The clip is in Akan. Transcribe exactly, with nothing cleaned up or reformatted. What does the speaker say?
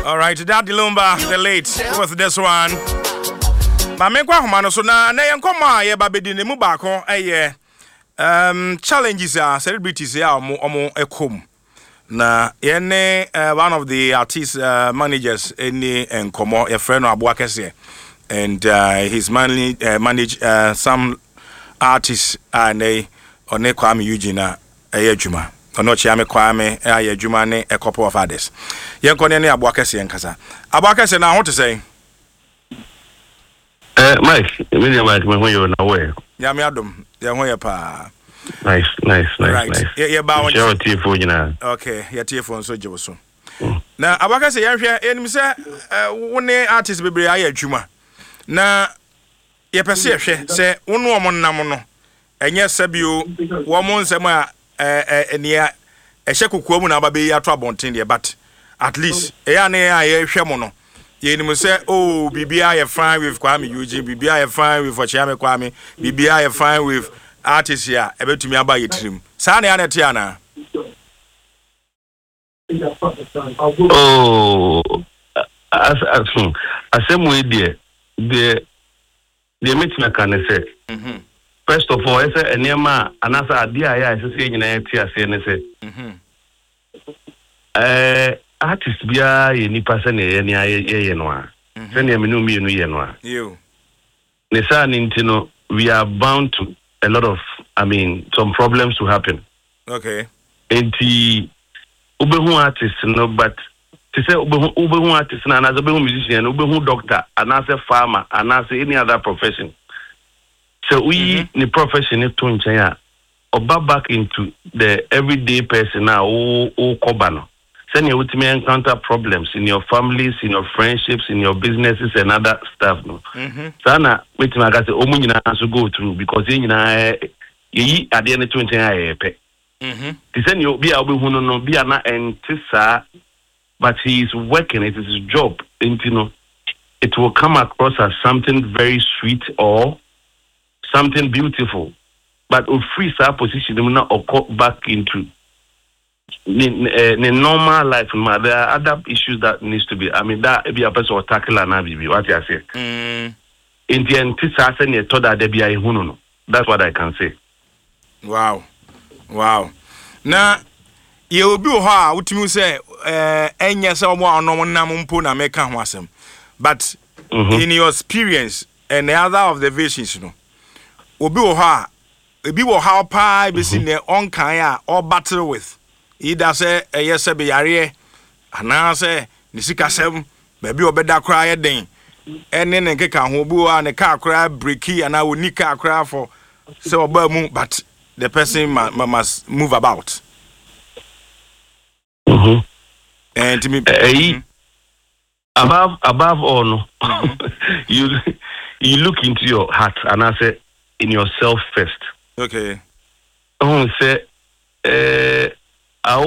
All right, Daddy Lumba, the late with this one. But me kwa homa no so na na yenkoma ye babedi ne mu ba ko eye um challenges are celebrities ya omo omo ekom. Na yene uh, one of the artist uh, managers any enkomo your friend Abuakese and uh, he's mainly uh, manage uh, some artists and they on Kwame Eugene ayejuma ono Chiame Kwame ayejuma ne a couple of others yenko ne Abuakese enkasa Abuakese na ho to say eh Mike me dey Mike me ho you na way ya me adom ya ho ya pa. Nice, nice, nice, right. nice. Yeah, yeah, ba your telephone, you know. Okay, your telephone so jibo so. Na abaka say yanhwe enim say woni artist bebre aye adwuma. Na ye pese hwe say wonu omo nam no. Enye sabio wo mo nsem a eh enia ehye kokoa mu na aba be ato abonten de but at least e ya na ye hwe mo no. Ye enim say oh bibia ye fine with Kwame Eugene, bibia ye fine with Chiame Kwame, bibia ye fine with artist here ebetumi aba yetrim sa na ya nete ana oh as as asem we there the the meeting can say mhm first of all ese enema anasa ade aya ese nyina yeti ase ne se mhm eh artist bia ye nipa se ne ye ne ye no a se ne me no mi no ye no a you ne sa nintino we are bound to a lot of, I mean, some problems to happen. Okay. And the ubehu artist, no, but to say ubehu artist and as a ubehu musician, ubehu doctor, and as a farmer, and as any other profession. So we, mm-hmm. the profession, is to enchaya, or back into the everyday person now, oh, oh, kobano. Then you would encounter problems in your families, in your friendships, in your businesses, and other stuff. No, Sana, wait till I got the omunina to go through because you know, ye at the end of twenty years. He said you be able to know be an entisa, but he is working. It is his job. And you know, it will come across as something very sweet or something beautiful, but will freeze our position will not occur back into. In, in, in normal life, there are other issues that needs to be. I mean, that be a person or tackle and be what I say. Mm. In the anticipation, you thought that there be a huno. That's what I can say. Wow, wow. Now, you will be ha. What you say? Eh, enya sa mo ano na mumpo na meka ho asem. But mm-hmm. in your experience and the other of the visions, you know, obi wo ha, obi wo ha pa be seen the on kan a or battle with. Either say a yes be yare ana say ni sikasem baby obeda kra ye den ene ne keka ho bu a ne car kra breaki ana woni car kra for say oba mu but the person ma, ma, must move about. Mhm. And to me uh, mm-hmm. above above all no you you look into your heart and I say in yourself first. Okay. Oh say uh